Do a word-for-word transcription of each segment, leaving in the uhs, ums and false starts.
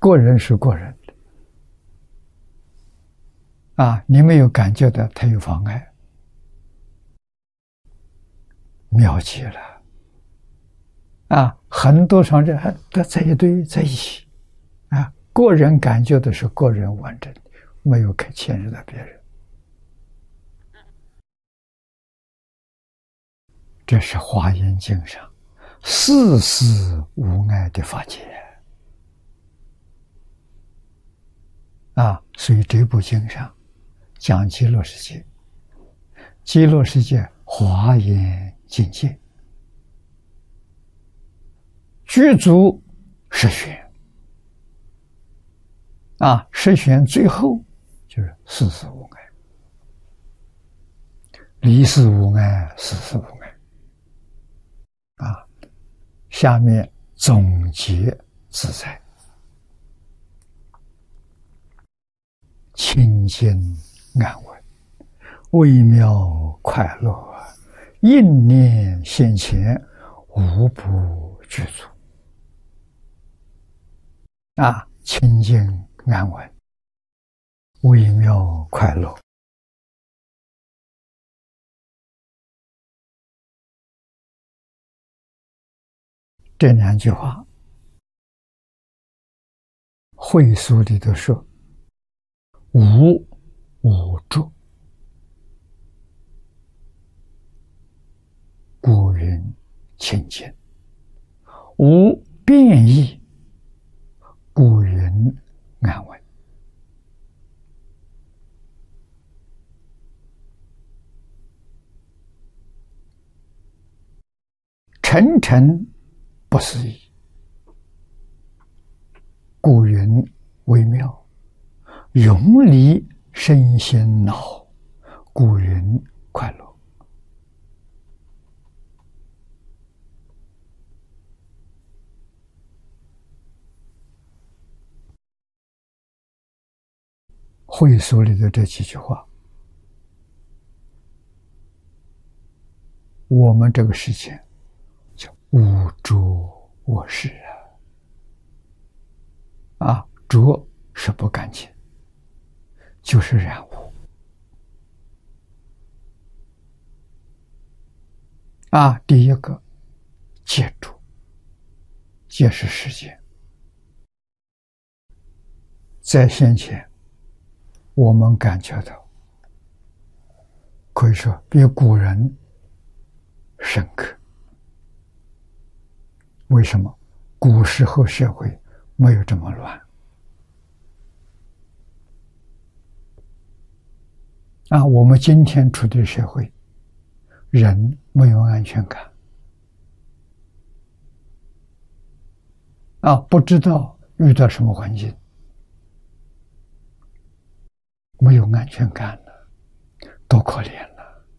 过人是过人的啊，你没有感觉到它有妨碍，妙极了啊！很多常人还都在一堆在一起啊，个人感觉的是个人完整，没有可牵涉到别人。这是《华严经》上事事无碍的法界啊，所以这部经上讲极乐世界，极乐世界华严境界，具足十玄啊，十玄最后就是事事无碍，离事无碍，事事无碍。啊，下面总结自在，清净安稳，微妙快乐，应念现前，无不具足。啊，清净安稳，微妙快乐。这两句话，会疏里头说：“无无著，故云清净；无变异，故云安稳。”沉沉不思议，故云微妙；永离身心恼，故云快乐。会所里的这几句话，我们这个世界叫无着我识啊，啊，着是不干净，就是染污啊。第一个戒着，戒是世界，在先前我们感觉到，可以说比古人深刻。为什么？古时候社会没有这么乱啊！我们今天处的社会，人没有安全感啊，不知道遇到什么环境，没有安全感了，多可怜了。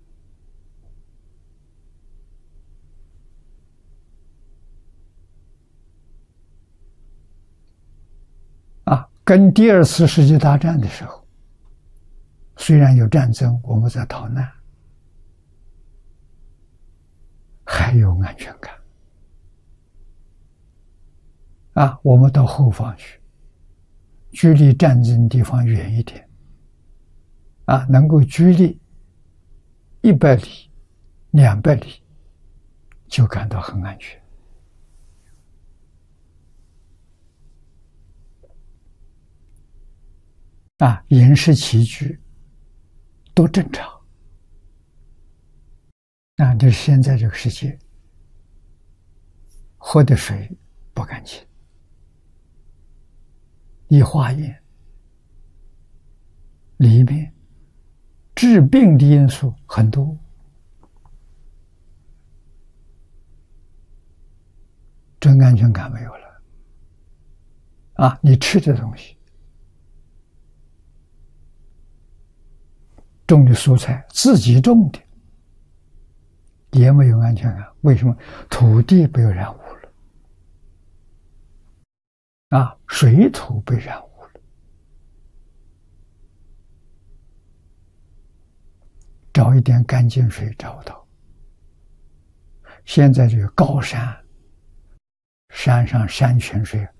啊，跟第二次世界大战的时候，虽然有战争，我们在逃难，还有安全感。啊，我们到后方去，距离战争地方远一点，啊，能够距离一百里、两百里，就感到很安全。啊，饮食起居都正常。啊，就是现在这个世界，喝的水不干净，一化验里面致病的因素很多，真安全感没有了。啊，你吃的东西，种的蔬菜自己种的，也没有安全感。为什么？土地被染污了，啊，水土被染污了，找一点干净水找不到。现在这个高山，山上山泉水